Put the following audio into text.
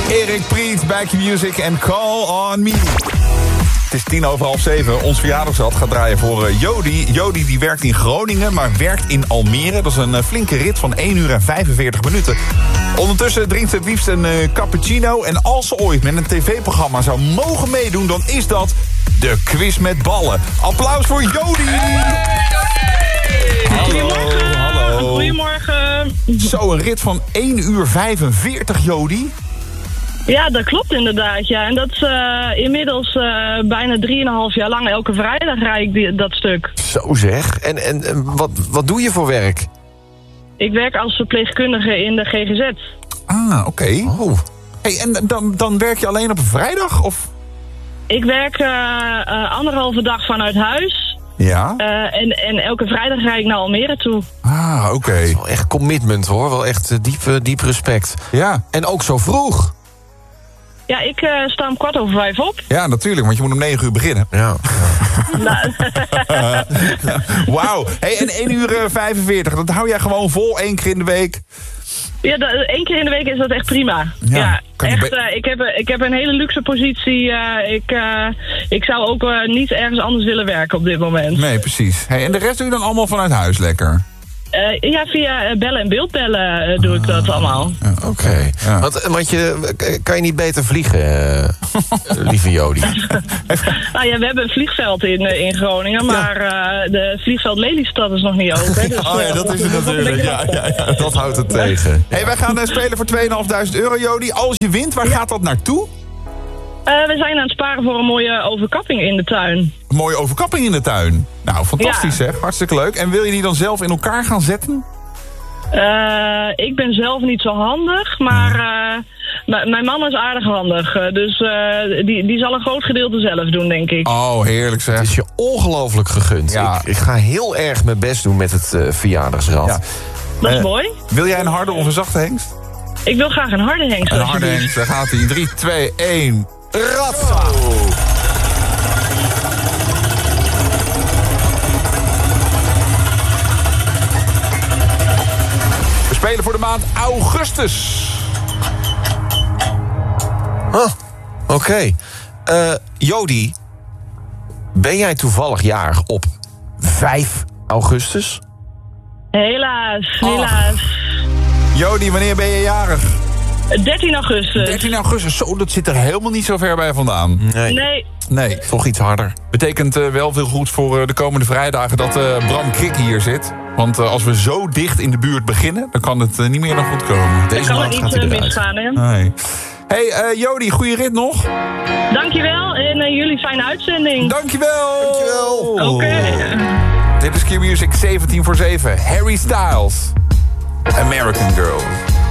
Erik Priet, Back Music en Call on Me. Het is 6:10. Ons verjaardagsrad gaat draaien voor Jody. Jody die werkt in Groningen, maar werkt in Almere. Dat is een flinke rit van 1 uur en 45 minuten. Ondertussen drinkt ze het liefst een cappuccino. En als ze ooit met een tv-programma zou mogen meedoen, dan is dat de quiz met ballen. Applaus voor Jody! Goedemorgen. Hallo. Goedemorgen. Zo, een rit van 1 uur 45, Jody. Ja, dat klopt inderdaad. Ja. En dat is inmiddels bijna 3,5 jaar lang. Elke vrijdag rijd ik dat stuk. Zo zeg. En wat doe je voor werk? Ik werk als verpleegkundige in de GGZ. Ah, oké. Oh. Hey, en dan werk je alleen op een vrijdag? Of? Ik werk 1,5 dag vanuit huis. Ja. En elke vrijdag rijd ik naar Almere toe. Ah, oké. Dat is wel echt commitment hoor. Wel echt diep respect. Ja. En ook zo vroeg. Ja, ik sta om 4:15 op. Ja, natuurlijk, want je moet om 9 uur beginnen. Ja. Nou, Wauw. Hey, en 1 uur 45, dat hou jij gewoon vol 1 keer in de week? ja, 1 keer in de week is dat echt prima. Ja, kan je echt. Ik heb een hele luxe positie. Ik zou ook niet ergens anders willen werken op dit moment. Nee, precies. Hey, en de rest doe je dan allemaal vanuit huis lekker? Ja, via bellen en beeldbellen doe ik dat allemaal. Ja, Oké. Ja. Want kan je niet beter vliegen, lieve Jody? Nou ja, we hebben een vliegveld in Groningen, maar de vliegveld Lelystad is nog niet open. Dus, Oh ja, dat is het natuurlijk. Ja. Dat houdt het tegen. Hey, wij gaan spelen voor €2.500, Jody. Als je wint, waar gaat dat naartoe? we zijn aan het sparen voor een mooie overkapping in de tuin. Een mooie overkapping in de tuin. Nou, fantastisch zeg. Hartstikke leuk. En wil je die dan zelf in elkaar gaan zetten? Ik ben zelf niet zo handig, maar mijn man is aardig handig. Dus die zal een groot gedeelte zelf doen, denk ik. Oh, heerlijk zeg. Het is je ongelooflijk gegund. Ja. Ik ga heel erg mijn best doen met het verjaardagsrad. Ja. Dat is mooi. Wil jij een harde of een zachte hengst? Ik wil graag een harde hengst. Een harde hengst, daar gaat hij. 3, 2, 1. Rat! We spelen voor de maand augustus. Oké. Jody, ben jij toevallig jarig op 5 augustus? Helaas. Jody, wanneer ben je jarig? 13 augustus. 13 augustus. Zo, dat zit er helemaal niet zo ver bij vandaan. Nee. Toch iets harder. Betekent wel veel goed voor de komende vrijdagen dat Bram Krik hier zit. Want als we zo dicht in de buurt beginnen, dan kan het niet meer dan goed komen. Dan kan het niet misgaan, hè? Nee. Hey, Jody, goede rit nog. Dankjewel en jullie fijne uitzending. Dankjewel. Oké. Dit is Q-Music 17 voor 7. Harry Styles. American Girl.